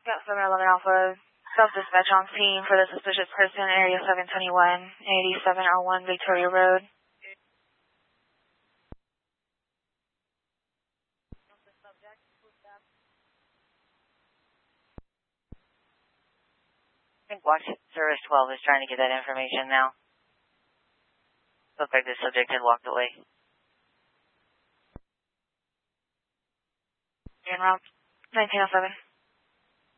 Got 711 Alpha. Self-dispatch on scene for the suspicious person, area 721, 8701 Victoria Road. I think Watch Service 12 is trying to get that information now. Looks like the subject had walked away. En route 1907.